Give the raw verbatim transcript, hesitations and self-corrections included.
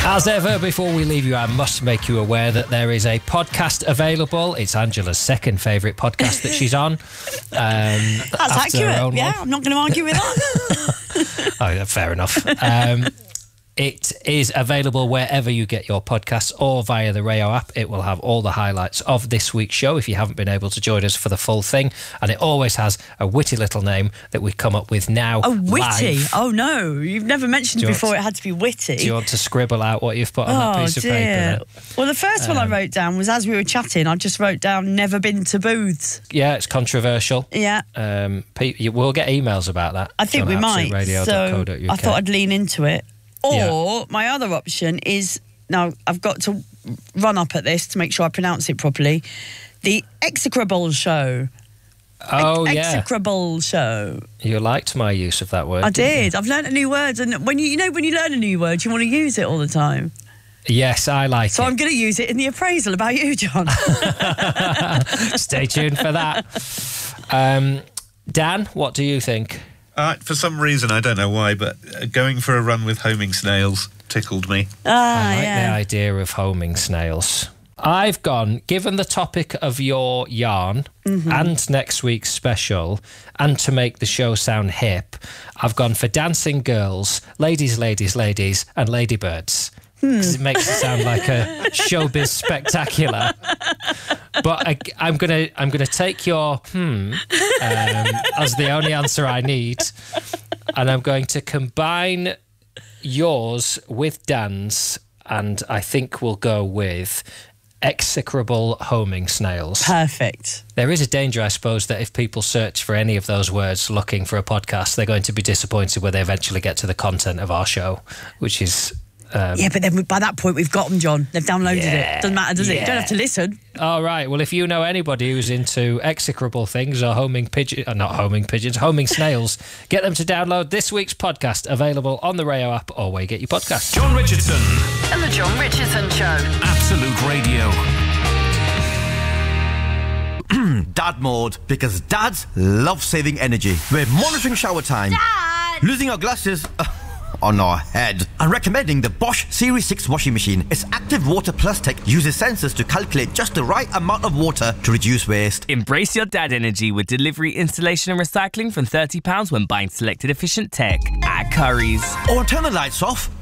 As ever, before we leave you, I must make you aware that there is a podcast available. It's Angela's second favourite podcast that she's on. Um, That's accurate, yeah. One. I'm not going to argue with that. Oh, yeah, fair enough. Um, it is available wherever you get your podcasts or via the Rayo app. It will have all the highlights of this week's show if you haven't been able to join us for the full thing. And it always has a witty little name that we come up with now. A witty? Live. Oh, no. You've never mentioned before to, it had to be witty. Do you want to scribble out what you've put on oh, that piece dear. of paper? Then? Well, the first um, one I wrote down was as we were chatting, I just wrote down never been to booths. Yeah, it's controversial. Yeah. Um, We'll get emails about that. I think we might. So I thought I'd lean into it. Or yeah. my other option is, now I've got to run up at this to make sure I pronounce it properly, the Execrable Show. Oh, Ex- yeah. Execrable Show. You liked my use of that word. I did. You? I've learnt a new word. And when you, you know, when you learn a new word, you want to use it all the time. Yes, I like so it. So I'm going to use it in the appraisal about you, John. Stay tuned for that. Um, Dan, what do you think? Uh, for some reason, I don't know why, but going for a run with homing snails tickled me. Ah, I like yeah. the idea of homing snails. I've gone, given the topic of your yarn mm-hmm. and next week's special, and to make the show sound hip, I've gone for dancing girls, ladies, ladies, ladies, and ladybirds. Because hmm. it makes it sound like a showbiz spectacular. But I, I'm gonna I'm gonna take your hmm um, as the only answer I need, and I'm going to combine yours with Dan's, and I think we'll go with execrable homing snails. Perfect. There is a danger, I suppose, that if people search for any of those words looking for a podcast, they're going to be disappointed when they eventually get to the content of our show, which is. Um, yeah, but then we, by that point we've got them, John. They've downloaded yeah, it. Doesn't matter, does yeah. it? You don't have to listen. All right. Well, if you know anybody who's into execrable things or homing pigeons, uh, not homing pigeons, homing snails, get them to download this week's podcast, available on the Rayo app or where you get your podcasts. John Richardson and the John Richardson Show. Absolute Radio. Dad mode, because dads love saving energy. We're monitoring shower time. Dad! Losing our glasses. Uh, on our head, and recommending the Bosch Series six washing machine. Its Active Water Plus tech uses sensors to calculate just the right amount of water to reduce waste. Embrace your dad energy with delivery, installation and recycling from thirty pounds when buying selected efficient tech at Currys. Or turn the lights off